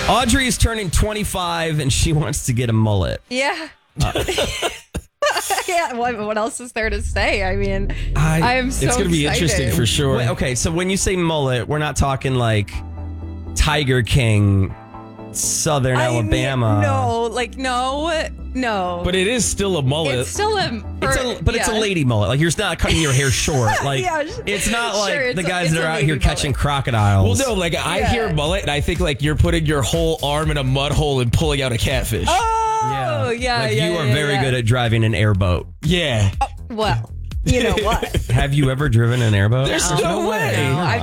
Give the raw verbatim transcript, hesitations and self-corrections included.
Audrey is turning twenty-five and she wants to get a mullet. Yeah. Uh. Yeah, what, what else is there to say? I mean, I, I am so It's going to be excited. interesting for sure. Wait, okay, so when you say mullet, we're not talking like Tiger King, Southern I Alabama. Mean, no, like, no, no. But it is still a mullet. It's still a... It's a, but yeah. it's a lady mullet. Like, you're not cutting your hair short. Like, Yeah, it's not like sure, the it's a- guys it's that a are out lady here mullet. catching crocodiles. Well, no, like I Yeah. hear mullet and I think like you're putting your whole arm in a mud hole and pulling out a catfish. Oh, yeah, Like, yeah, you are yeah, very yeah. good at driving an airboat. Yeah. Well, you know what? Have you ever driven an airboat? There's no way. No, I